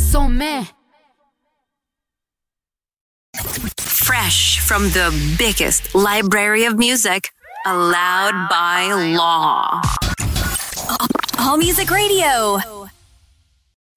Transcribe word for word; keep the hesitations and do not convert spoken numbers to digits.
Sommet. Fresh from the biggest library of music, allowed by law. All Music Radio.